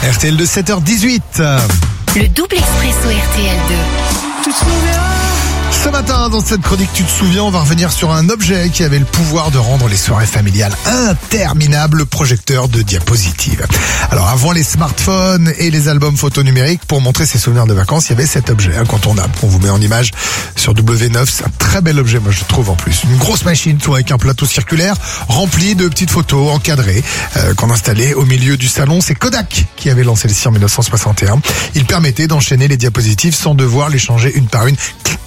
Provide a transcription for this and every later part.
RTL de 7h18. Le double expresso RTL2. Tu te souviens ? Ce matin, dans cette chronique, tu te souviens, on va revenir sur un objet qui avait le pouvoir de rendre les soirées familiales interminables, le projecteur de diapositives. Alors, avant les smartphones et les albums photos numériques, pour montrer ses souvenirs de vacances, il y avait cet objet incontournable qu'on vous met en image sur W9. C'est un très bel objet, moi je trouve en plus. Une grosse machine, tout avec un plateau circulaire rempli de petites photos encadrées qu'on installait au milieu du salon. C'est Kodak qui avait lancé le site en 1961. Il permettait d'enchaîner les diapositives sans devoir les changer une par une.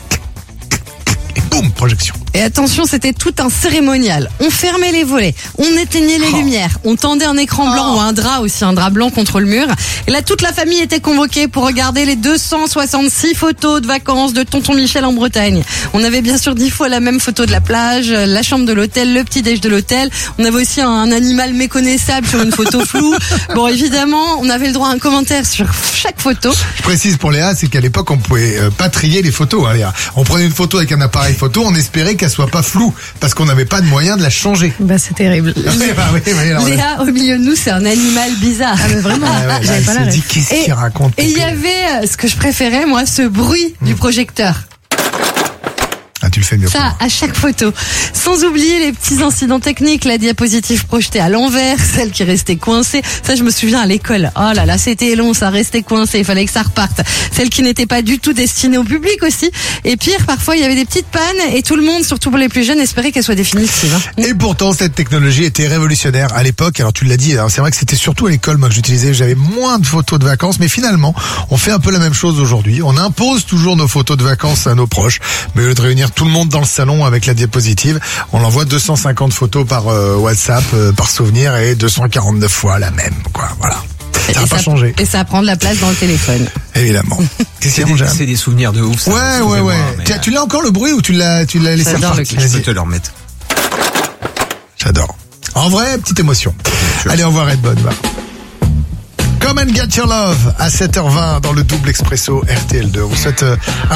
Et boum, projection. Et attention, c'était tout un cérémonial. On fermait les volets, on éteignait les lumières, on tendait un écran blanc ou un drap aussi, un drap blanc contre le mur. Et là, toute la famille était convoquée pour regarder les 266 photos de vacances de Tonton Michel en Bretagne. On avait bien sûr 10 fois la même photo de la plage, la chambre de l'hôtel, le petit-déj de l'hôtel. On avait aussi un animal méconnaissable sur une photo floue. Bon, évidemment, on avait le droit à un commentaire sur chaque photo. Je précise pour Léa, c'est qu'à l'époque, on pouvait pas trier les photos, hein, Léa. On prenait une photo avec un appareil photo, on espérait qu'elle soit pas floue, parce qu'on n'avait pas de moyen de la changer. Bah, c'est terrible. Léa, au milieu de nous, c'est un animal bizarre. Ah, mais vraiment, j'avais pas la rêve. Qu'est-ce qu'il raconte? Et il y avait, ce que je préférais, moi, ce bruit du projecteur. Ah, tu le fais mieux. Ça, à chaque photo. Sans oublier les petits incidents techniques, la diapositive projetée à l'envers, celle qui restait coincée. Ça, je me souviens à l'école. Oh là là, c'était long, ça restait coincé, il fallait que ça reparte. Celle qui n'était pas du tout destinée au public aussi. Et pire, parfois, il y avait des petites pannes et tout le monde, surtout pour les plus jeunes, espérait qu'elle soit définitive. Et pourtant, cette technologie était révolutionnaire à l'époque. Alors, tu l'as dit, c'est vrai que c'était surtout à l'école, moi, que j'utilisais. J'avais moins de photos de vacances, mais finalement, on fait un peu la même chose aujourd'hui. On impose toujours nos photos de vacances à nos proches. Mais au lieu de réunir tout le monde dans le salon avec la diapositive, on envoie 250 photos par WhatsApp, par souvenir, et 249 fois la même, quoi. Voilà. Ça n'a pas changé. Et ça prend de la place dans le téléphone. Évidemment. C'est des souvenirs de ouf, ça. Ouais. Tu l'as encore le bruit ou tu l'as laissé repartir? Je peux te le remettre. J'adore. En vrai, petite émotion. Allez, au revoir Redbone. Come and get your love à 7h20 dans le double expresso RTL2. On vous souhaite un